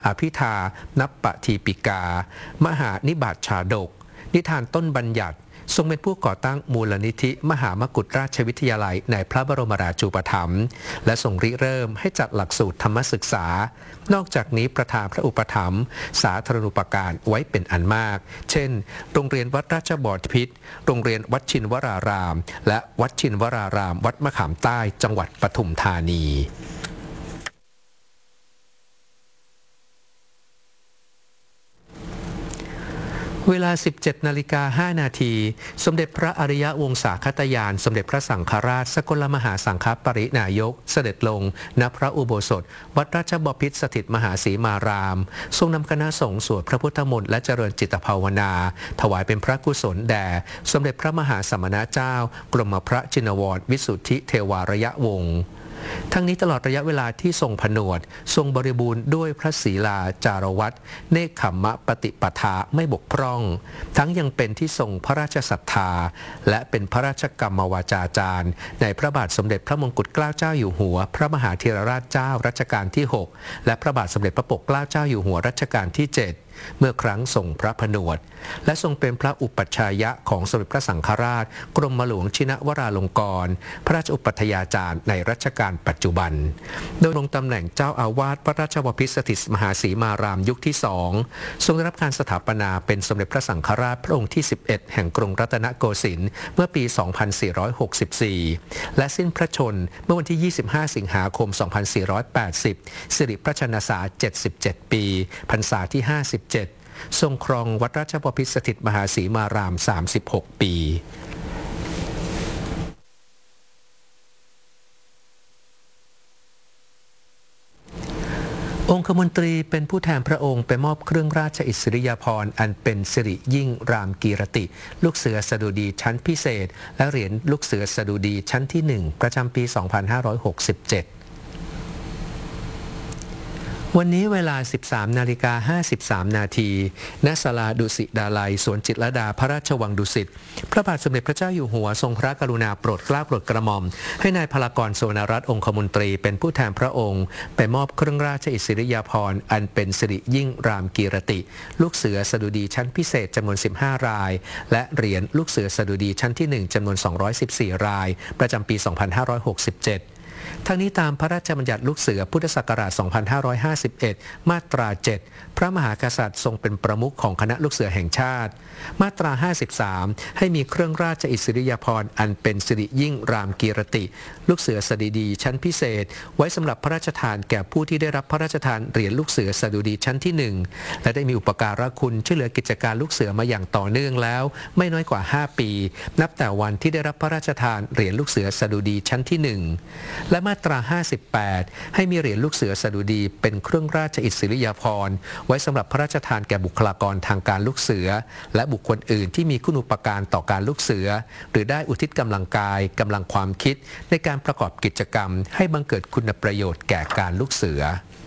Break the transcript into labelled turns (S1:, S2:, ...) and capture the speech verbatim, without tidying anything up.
S1: อภิธานัปปทีปิกามหานิบาตชาดกนิทานต้นบัญญัติทรงเป็นผู้ก่อตั้งมูลนิธิมหามกุฏราชวิทยาลัยในพระบรมราชูปถัมภ์และทรงริเริ่มให้จัดหลักสูตรธรรมศึกษานอกจากนี้ประทานพระอุปถัมภ์สาธารณูปการไว้เป็นอันมากเช่นโรงเรียนวัดราชบพิตรโรงเรียนวัดชินวรารามและวัดชินวรารามวัดมะขามใต้จังหวัดปทุมธานีเวลา สิบเจ็ดนาฬิกาห้านาทีสมเด็จพระอริยวงศาคตยานสมเด็จพระสังฆราชสกลมหาสังฆปรินายกเสด็จลงณพระอุโบสถวัดราชบพิตรสถิตมหาสีมารามทรงนำคณะสงฆ์สวดพระพุทธมนต์และเจริญจิตภาวนาถวายเป็นพระกุศลแด่สมเด็จพระมหาสมณเจ้ากรมพระชินวรวิสุทธิเทวารยวงศ์ทั้งนี้ตลอดระยะเวลาที่ทรงผนวดทรงบริบูรณ์ด้วยพระศีลาจารวัตรเนคขมมะปฏิปทาไม่บกพร่องทั้งยังเป็นที่ทรงพระราชศรัทธาและเป็นพระราชกรรมวาจาจารย์ในพระบาทสมเด็จพระมงกุฎเกล้าเจ้าอยู่หัวพระมหาธีรราชเจ้ารัชกาลที่หกและพระบาทสมเด็จพระปกเกล้าเจ้าอยู่หัวรัชกาลที่เจ็ดเมื่อครั้งทรงพระผนวดและทรงเป็นพระอุปัชฌายะของสมเด็จพระสังฆราชกรมหลวงชินวราลงกรณ์พระราชอุปัฏฐาจารย์ในรัชกาลปัจจุบันโดยลงตำแหน่งเจ้าอาวาสวัดราชบพิตรสถิตมหาสีมารามยุคที่สองทรงได้รับการสถาปนาเป็นสมเด็จพระสังฆราชพระองค์ที่สิบเอ็ดแห่งกรุงรัตนโกสินทร์เมื่อปี สองพันสี่ร้อยหกสิบสี่ และสิ้นพระชนม์เมื่อวันที่ ยี่สิบห้า สิงหาคม สองพันสี่ร้อยแปดสิบ สิริพระชนษา เจ็ดสิบเจ็ด ปีพรรษาที่ ห้าสิบเจ็ดทรงครองวัดราชบพิตรสถิตมหาสีมาราม สามสิบหก ปีองคมนตรีเป็นผู้แทนพระองค์ไปมอบเครื่องราชอิสริยาภรณ์อันเป็นสิริยิ่งรามกีรติ ลูกเสือสดุดีชั้นพิเศษและเหรียญลูกเสือสดุดีชั้นที่หนึ่งประจำปี สองพันห้าร้อยหกสิบเจ็ดวันนี้เวลา สิบสามนาฬิกาห้าสิบสาม นาทีณศาลาดุสิตดาลัยสวนจิตรลดาพระราชวังดุสิตพระบาทสมเด็จพระเจ้าอยู่หัวทรงพระกรุณาโปรดเกล้าโปรดกระหม่อมให้นายพลากรสุวรรณรัตน์องคมนตรีเป็นผู้แทนพระองค์ไปมอบเครื่องราชอิสริยาภรณ์อันเป็นสิริยิ่งรามกีรติลูกเสือสดุดีชั้นพิเศษจำนวนสิบห้ารายและเหรียญลูกเสือสดุดีชั้นที่หนึ่งจำนวนสองร้อยสิบสี่รายประจำปี สองพันห้าร้อยหกสิบเจ็ดทั้งนี้ตามพระราชบัญญัติลูกเสือพุทธศักราช สองพันห้าร้อยห้าสิบเอ็ด มาตรา เจ็ด พระมหากษัตริย์ทรงเป็นประมุขของคณะลูกเสือแห่งชาติมาตรา ห้าสิบสาม ให้มีเครื่องราชอิสริยาภรณ์อันเป็นสิริยิ่งรามกีรติลูกเสือสดุดีชั้นพิเศษไว้สำหรับพระราชทานแก่ผู้ที่ได้รับพระราชทานเหรียญลูกเสือสดุดีชั้นที่หนึ่งและได้มีอุปการะคุณช่วยเหลือกิจการลูกเสือมาอย่างต่อเนื่องแล้วไม่น้อยกว่าห้าปีนับแต่วันที่ได้รับพระราชทานเหรียญลูกเสือสดุดีชั้นที่หนึ่งและมาตรา ห้าสิบแปด ให้มีเหรียญลูกเสือสดุดีเป็นเครื่องราชอิสริยาภรณ์ไว้สำหรับพระราชทานแก่บุคลากรทางการลูกเสือและบุคคลอื่นที่มีคุณูปการต่อการลูกเสือหรือได้อุทิศกำลังกายกำลังความคิดในการประกอบกิจกรรมให้บังเกิดคุณประโยชน์แก่การลูกเสือ